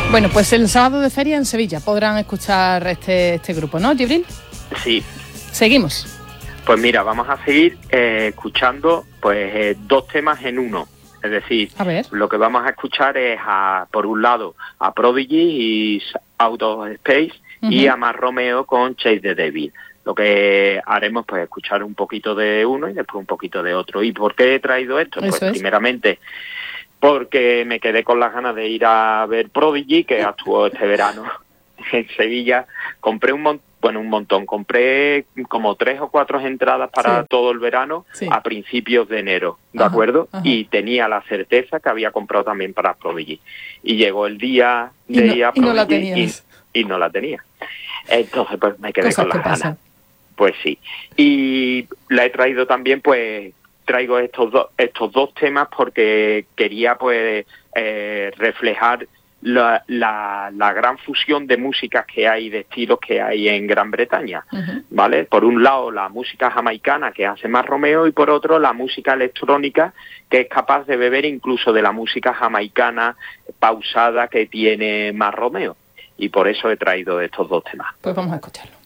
Bueno, pues el sábado de feria en Sevilla podrán escuchar este grupo, ¿no, Jibril? Sí. Seguimos. Pues mira, vamos a seguir escuchando pues dos temas en uno. Es decir, lo que vamos a escuchar es, por un lado, a Prodigy y Out of Space, y a Mar Romeo con Chase the Devil. Lo que haremos, pues, escuchar un poquito de uno y después un poquito de otro. ¿Y por qué he traído esto? Pues, primeramente, porque me quedé con las ganas de ir a ver Prodigy, que actuó este verano en Sevilla. Compré un montón. Compré como 3 o 4 entradas para todo el verano a principios de enero, ¿de acuerdo? Y tenía la certeza que había comprado también para Prodigy. Y llegó el día de ir a Prodigy y no la tenía. Entonces, pues, me quedé con las ganas. Pues sí. Y la he traído también, pues, traigo estos dos temas porque quería, pues, reflejar la gran fusión de músicas que hay, de estilos que hay en Gran Bretaña, ¿vale? Por un lado, la música jamaicana que hace Mar Romeo, y por otro, la música electrónica que es capaz de beber incluso de la música jamaicana pausada que tiene Mar Romeo. Y por eso he traído estos dos temas. Pues vamos a escucharlo.